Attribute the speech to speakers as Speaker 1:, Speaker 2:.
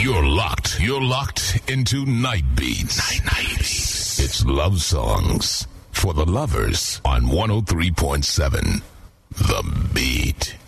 Speaker 1: You're locked. You're locked into Night Beats. Night Beats. It's love songs for the lovers on 103.7 The Beat.